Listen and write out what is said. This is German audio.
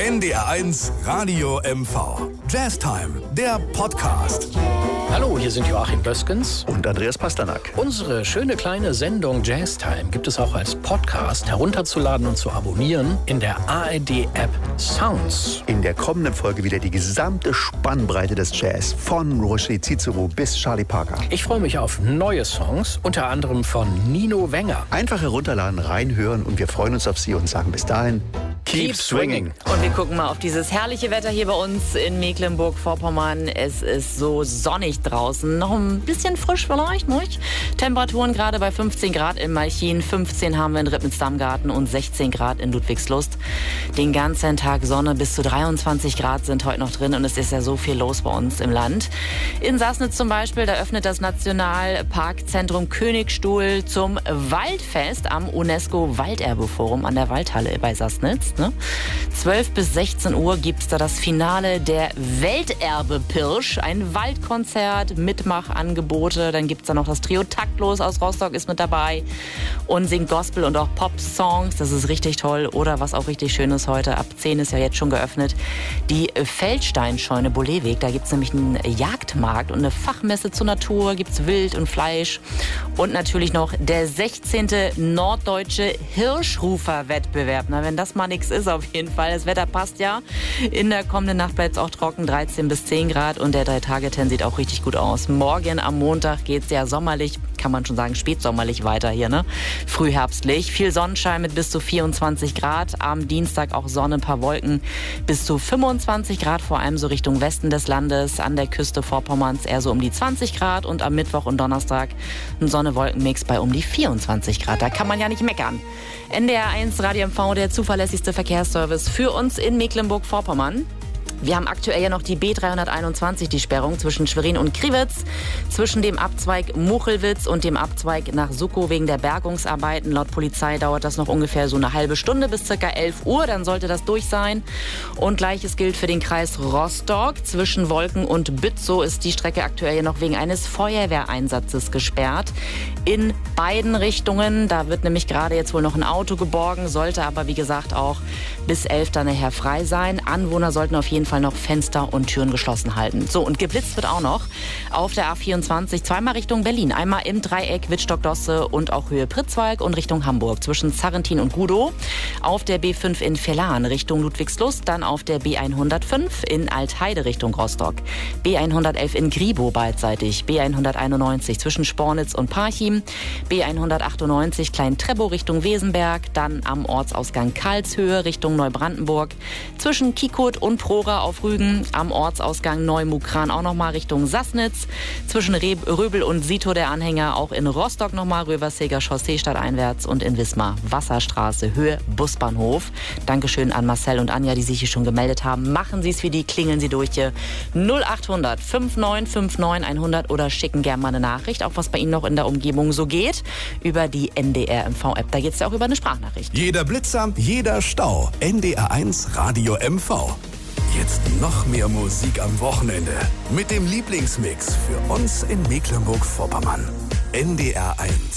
NDR1 Radio MV. Jazztime, der Podcast. Hallo, hier sind Joachim Böskens und Andreas Pasternak. Unsere schöne kleine Sendung Jazztime gibt es auch als Podcast herunterzuladen und zu abonnieren in der ARD-App Sounds. In der kommenden Folge wieder die gesamte Spannbreite des Jazz, von Roger Cicero bis Charlie Parker. Ich freue mich auf neue Songs, unter anderem von Nino Wenger. Einfach herunterladen, reinhören und wir freuen uns auf Sie und sagen bis dahin, keep swinging. Und wir gucken mal auf dieses herrliche Wetter hier bei uns in Mecklenburg-Vorpommern. Es ist so sonnig draußen, noch ein bisschen frisch vielleicht, nicht? Temperaturen gerade bei 15 Grad in Malchin, 15 haben wir in Rittmitz-Damgarten und 16 Grad in Ludwigslust. Den ganzen Tag Sonne, bis zu 23 Grad sind heute noch drin und es ist ja so viel los bei uns im Land. In Sassnitz zum Beispiel, da öffnet das Nationalparkzentrum Königstuhl zum Waldfest am UNESCO-Walderbeforum an der Waldhalle bei Sassnitz. 12 bis 16 Uhr gibt's da das Finale der Welterbe-Pirsch, ein Waldkonzert, Mitmachangebote, dann gibt's da noch das Trio Taktlos aus Rostock ist mit dabei und singt Gospel und auch Pop-Songs, das ist richtig toll. Oder was auch richtig schön ist heute, ab 10 ist ja jetzt schon geöffnet, die Feldsteinscheune Boleweg, da gibt's nämlich einen Jagdmarkt und eine Fachmesse zur Natur, gibt's Wild und Fleisch und natürlich noch der 16. Norddeutsche Hirschrufer-Wettbewerb. Na, wenn das mal nichts ist auf jeden Fall. Das Wetter passt ja. In der kommenden Nacht bleibt es auch trocken, 13 bis 10 Grad und der 3-Tage-Trend sieht auch richtig gut aus. Morgen am Montag geht es ja sommerlich, kann man schon sagen, spätsommerlich weiter hier, ne? Frühherbstlich. Viel Sonnenschein mit bis zu 24 Grad. Am Dienstag auch Sonne, ein paar Wolken bis zu 25 Grad, vor allem so Richtung Westen des Landes. An der Küste Vorpommerns eher so um die 20 Grad und am Mittwoch und Donnerstag ein Sonne-Wolken-Mix bei um die 24 Grad. Da kann man ja nicht meckern. NDR1 Radio MV, der zuverlässigste Verkehrsservice für uns in Mecklenburg-Vorpommern. Wir haben aktuell ja noch die B321, die Sperrung zwischen Schwerin und Kriwitz, zwischen dem Abzweig Muchelwitz und dem Abzweig nach Suckow wegen der Bergungsarbeiten. Laut Polizei dauert das noch ungefähr so eine halbe Stunde bis ca. 11 Uhr, dann sollte das durch sein. Und Gleiches gilt für den Kreis Rostock. Zwischen Wolken und Bützow ist die Strecke aktuell noch wegen eines Feuerwehreinsatzes gesperrt. In beiden Richtungen, da wird nämlich gerade jetzt wohl noch ein Auto geborgen, sollte aber wie gesagt auch bis 11 dann nachher frei sein. Anwohner sollten auf jeden Fall noch Fenster und Türen geschlossen halten. So, und geblitzt wird auch noch auf der A24 zweimal Richtung Berlin. Einmal im Dreieck Wittstock-Dosse und auch Höhe Pritzwalk und Richtung Hamburg zwischen Zarrentin und Gudow. Auf der B5 in Verlan Richtung Ludwigslust, dann auf der B105 in Altheide Richtung Rostock. B111 in Gribow beidseitig, B191 zwischen Spornitz und Parchim, B198 Klein-Treppow Richtung Wesenberg, dann am Ortsausgang Karlshöhe Richtung Neubrandenburg, zwischen Kiekut und Prora auf Rügen, am Ortsausgang Neumukran auch nochmal Richtung Sassnitz, zwischen Röbel und Sito der Anhänger, auch in Rostock nochmal Röverseger Chaussee stadteinwärts und in Wismar Wasserstraße, Höhe Busbahnhof. Dankeschön an Marcel und Anja, die sich hier schon gemeldet haben. Machen Sie es wie die, klingeln Sie durch hier 0800 5959 100 oder schicken gerne mal eine Nachricht, auch was bei Ihnen noch in der Umgebung so geht, über die NDR MV-App. Da geht es ja auch über eine Sprachnachricht. Jeder Blitzer, jeder Stau. NDR1 Radio MV. Jetzt noch mehr Musik am Wochenende. Mit dem Lieblingsmix für uns in Mecklenburg-Vorpommern. NDR1.